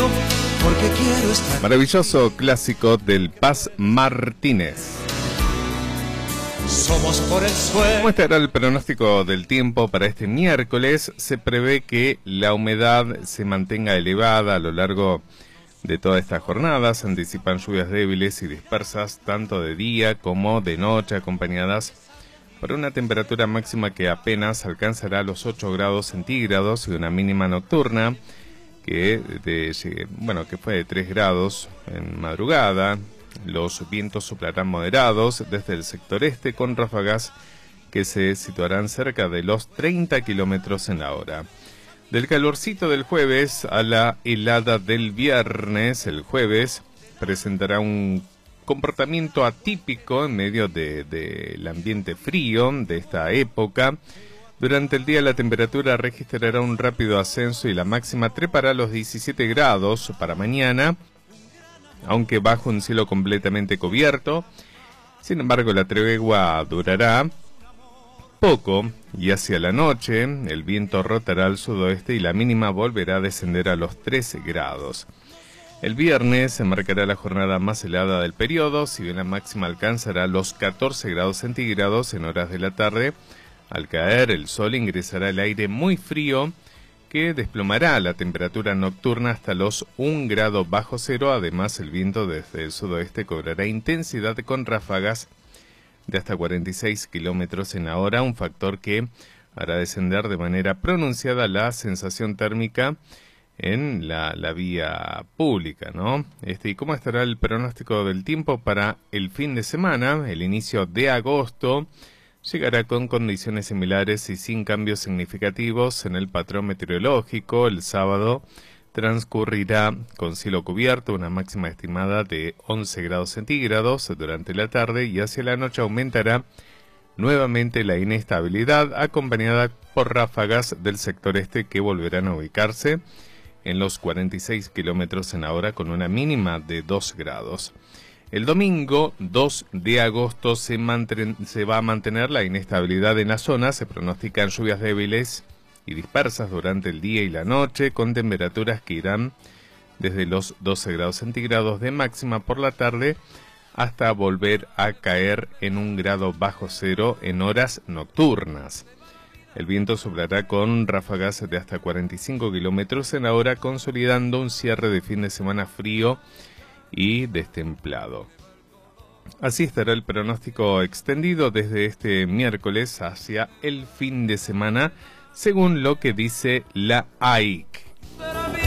porque quiero estar. Maravilloso clásico del Paz Martínez. Somos por el suelo. ¿Cómo estará el pronóstico del tiempo para este miércoles? Se prevé que la humedad se mantenga elevada a lo largo de toda esta jornada. Se anticipan lluvias débiles y dispersas tanto de día como de noche, acompañadas por una temperatura máxima que apenas alcanzará los 8 grados centígrados y una mínima nocturna que fue de 3 grados en madrugada. Los vientos soplarán moderados desde el sector este con ráfagas que se situarán cerca de los 30 kilómetros en la hora. Del calorcito del jueves a la helada del viernes, el jueves presentará un comportamiento atípico en medio del ambiente frío de esta época. Durante el día la temperatura registrará un rápido ascenso y la máxima trepará a los 17 grados para mañana, aunque bajo un cielo completamente cubierto. Sin embargo, la tregua durará poco y hacia la noche el viento rotará al sudoeste y la mínima volverá a descender a los 13 grados. El viernes se marcará la jornada más helada del periodo, si bien la máxima alcanzará los 14 grados centígrados en horas de la tarde. Al caer el sol ingresará el aire muy frío que desplomará la temperatura nocturna hasta los 1 grado bajo cero. Además, el viento desde el sudoeste cobrará intensidad con ráfagas de hasta 46 kilómetros en la hora, un factor que hará descender de manera pronunciada la sensación térmica en la vía pública, ¿no? ¿Y cómo estará el pronóstico del tiempo para el fin de semana? El inicio de agosto llegará con condiciones similares y sin cambios significativos en el patrón meteorológico. El sábado transcurrirá con cielo cubierto, una máxima estimada de 11 grados centígrados durante la tarde, y hacia la noche aumentará nuevamente la inestabilidad, acompañada por ráfagas del sector este que volverán a ubicarse en los 46 kilómetros en la hora con una mínima de 2 grados. El domingo 2 de agosto se va a mantener la inestabilidad en la zona. Se pronostican lluvias débiles y dispersas durante el día y la noche, con temperaturas que irán desde los 12 grados centígrados de máxima por la tarde hasta volver a caer en 1 grado bajo cero en horas nocturnas. El viento soplará con ráfagas de hasta 45 kilómetros en la hora, consolidando un cierre de fin de semana frío y destemplado. Así estará el pronóstico extendido desde este miércoles hacia el fin de semana, según lo que dice la AIC.